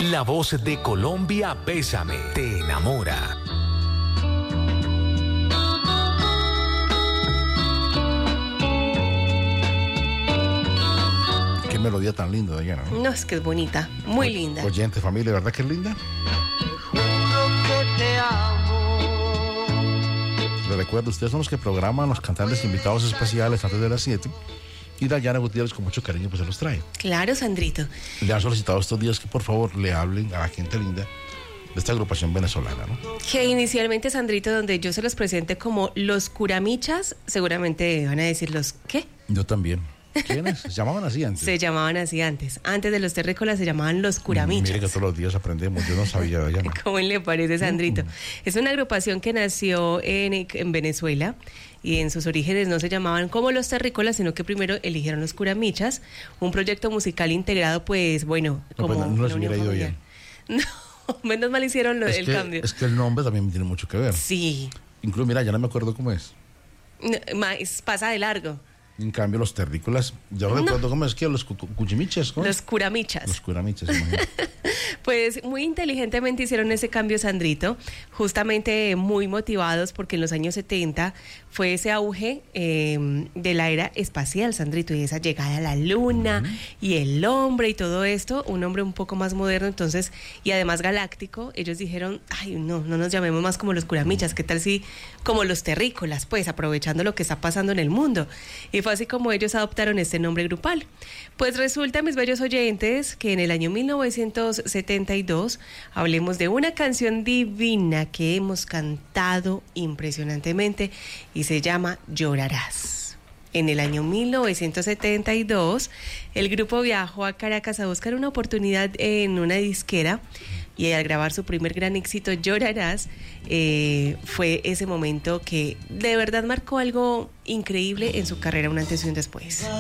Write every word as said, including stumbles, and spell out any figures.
La voz de Colombia, Bésame, te enamora. Qué melodía tan linda, Diana, ¿no? No, es que es bonita, muy o, linda. Oyente, familia, ¿verdad que es linda? Juro que te amo. Les recuerdo, ustedes son los que programan los cantantes invitados especiales antes de las siete. Y Dayana Gutiérrez con mucho cariño pues se los trae. Claro, Sandrito. Le han solicitado estos días que por favor le hablen a la gente linda de esta agrupación venezolana, ¿no? Que inicialmente, Sandrito, donde yo se los presente como los Curamichas, seguramente van a decir los ¿qué? Yo también. ¿Quiénes? Se llamaban así antes. Se llamaban así antes. Antes de los terrícolas se llamaban los Curamichas. Mire que todos los días aprendemos. Yo no sabía, Dayana. ¿Cómo le parece, Sandrito? Uh-huh. Es una agrupación que nació en, en Venezuela y en sus orígenes no se llamaban como los terrícolas, sino que primero eligieron los Curamichas, un proyecto musical integrado, pues, bueno, no, como pues no les hubiera ido bien. No, menos mal hicieron lo, es el que, cambio. Es que el nombre también tiene mucho que ver. Sí. Incluso, mira, ya no me acuerdo cómo es. No, más, pasa de largo. En cambio, los terrícolas, yo no recuerdo cómo es que los cu- cuchimichas. ¿Cómo? Los Curamichas. Los Curamichas, imagínate. Pues muy inteligentemente hicieron ese cambio, Sandrito, justamente muy motivados porque en los años setenta fue ese auge eh, de la era espacial, Sandrito, y esa llegada a la luna uh-huh. y el hombre y todo esto, un hombre un poco más moderno, entonces, y además galáctico. Ellos dijeron, ay, no, no nos llamemos más como los Curamichas, ¿qué tal si como los terrícolas, pues, aprovechando lo que está pasando en el mundo? Y fue así como ellos adoptaron este nombre grupal. Pues resulta, mis bellos oyentes, que en el año mil novecientos setenta y dos hablemos de una canción divina que hemos cantado impresionantemente y se llama Llorarás. En el año mil novecientos setenta y dos, el grupo viajó a Caracas a buscar una oportunidad en una disquera y al grabar su primer gran éxito, Llorarás, eh, fue ese momento que de verdad marcó algo increíble en su carrera, un antes y un después.